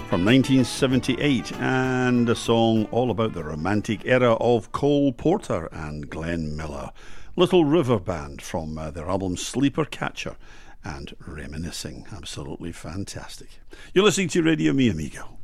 from 1978, and a song all about the romantic era of Cole Porter and Glenn Miller. Little River Band from their album Sleeper Catcher and Reminiscing. Absolutely fantastic. You're listening to Radio Mi Amigo.